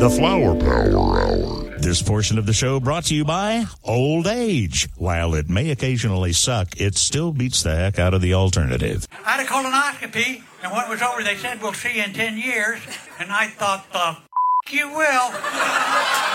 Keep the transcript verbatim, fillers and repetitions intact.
The Flower Power Hour. This portion of the show brought to you by Old Age. While it may occasionally suck, it still beats the heck out of the alternative. I had a colonoscopy, and when it was over, they said, we'll see you in ten years. And I thought, the f*** you will.